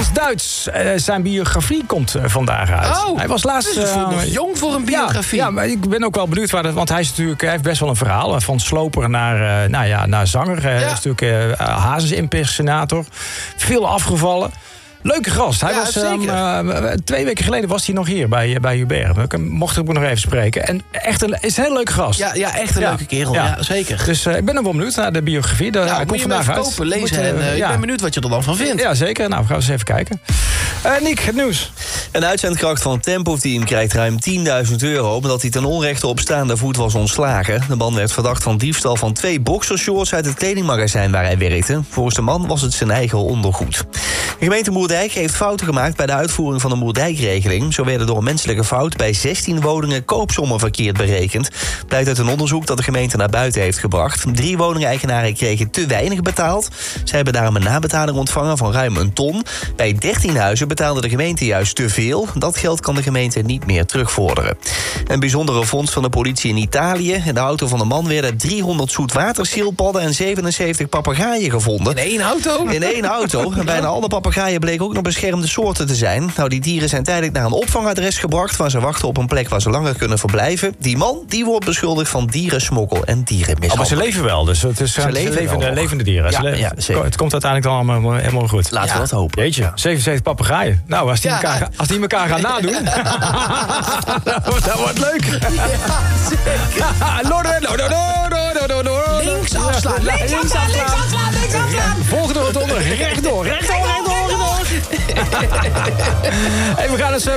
Frans Duits, zijn biografie komt vandaag uit. Oh, hij was laatst nog jong voor een biografie. Ja, maar ik ben ook wel benieuwd want hij heeft best wel een verhaal. Van sloper naar zanger. Hij is natuurlijk Hazes-impersonator. Veel afgevallen. Leuke gast. Hij was 2 weken geleden was hij nog hier bij Hubert. Ik mocht hem nog even spreken. En is een hele leuke gast. Ja, echt een leuke kerel. Ja, zeker. Dus ik ben er wel benieuwd naar de biografie. Hij komt vandaag uit. Kopen, lezen ik ben benieuwd wat je er dan van vindt. Ja, zeker. Nou, we gaan eens even kijken. Nick, het nieuws. Een uitzendkracht van het Tempo-team krijgt ruim €10.000... omdat hij ten onrechte op staande voet was ontslagen. De man werd verdacht van diefstal van 2 boxershorts uit het kledingmagazijn waar hij werkte. Volgens de man was het zijn eigen ondergoed. De gemeente Moerdijk heeft fouten gemaakt bij de uitvoering van de Moerdijkregeling. Zo werden door een menselijke fout bij 16 woningen koopsommen verkeerd berekend. Blijkt uit een onderzoek dat de gemeente naar buiten heeft gebracht. 3 woningeigenaren kregen te weinig betaald. Zij hebben daarom een nabetaling ontvangen van ruim een ton. Bij 13 huizen betaalde de gemeente juist te veel. Dat geld kan de gemeente niet meer terugvorderen. Een bijzondere vondst van de politie in Italië. In de auto van de man werden 300 zoetwaterschildpadden en 77 papegaaien gevonden. In 1 auto? In 1 auto. En bijna alle papegaaien bleken ook nog beschermde soorten te zijn. Nou, die dieren zijn tijdelijk naar een opvangadres gebracht, waar ze wachten op een plek waar ze langer kunnen verblijven. Die man, die wordt beschuldigd van dierensmokkel en dierenmishandeling. Maar ze leven wel, dus het is levende dieren. Ja, zeker. Het komt uiteindelijk dan allemaal helemaal goed. Laten we dat hopen. Jeetje, 77 papegaaien. Nou, als die elkaar gaan nadoen, dat wordt leuk. Links afslaan. Volgende rotonde, rechtdoor. En we gaan eens